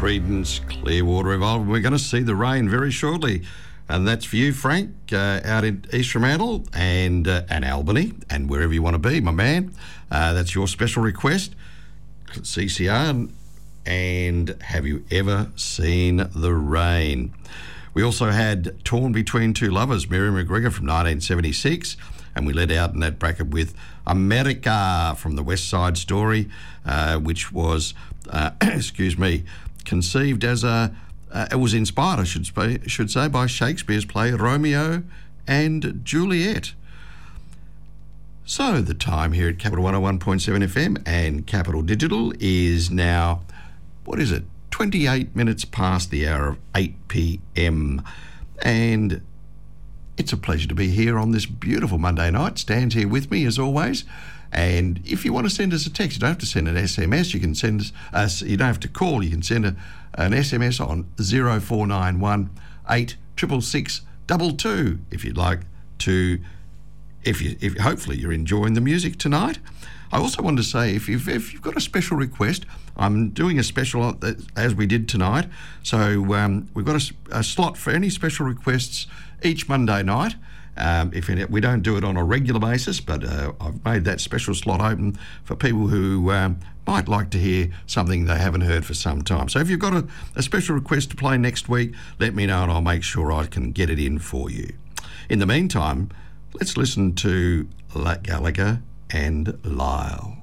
Creedence Clearwater Revival. We're going to see the rain very shortly. And that's for you, Frank, out in East Fremantle and Albany and wherever you want to be, my man. That's your special request. CCR and Have You Ever Seen the Rain? We also had Torn Between Two Lovers, Miriam McGregor from 1976, and we led out in that bracket with America from the West Side Story, which was, conceived as it was inspired, I should say, by Shakespeare's play Romeo and Juliet. So the time here at Capital 101.7 FM and Capital Digital is now, 28 minutes past the hour of 8 p.m. And it's a pleasure to be here on this beautiful Monday night. Stan's here with me as always. And if you want to send us a text, you don't have to send an SMS. You can send us, you don't have to call. You can send an SMS on 0491 866 22 if you'd like to. If hopefully you're enjoying the music tonight. I also wanted to say if you've got a special request, I'm doing a special as we did tonight. So we've got a slot for any special requests each Monday night. We don't do it on a regular basis, but I've made that special slot open for people who might like to hear something they haven't heard for some time. So if you've got a special request to play next week, let me know and I'll make sure I can get it in for you. In the meantime, let's listen to Gallagher and Lyle.